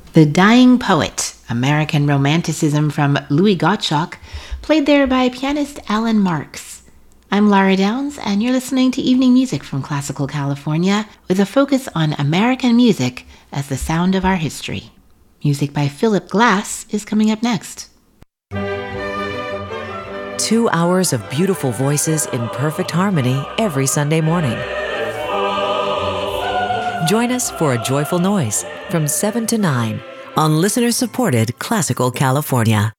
The Dying Poet, American Romanticism from Louis Gottschalk, played there by pianist Alan Marks. I'm Lara Downs, and you're listening to Evening Music from Classical California with a focus on American music as the sound of our history. Music by Philip Glass is coming up next. 2 hours of beautiful voices in perfect harmony every Sunday morning. Join us for A Joyful Noise from 7 to 9 on listener-supported Classical California.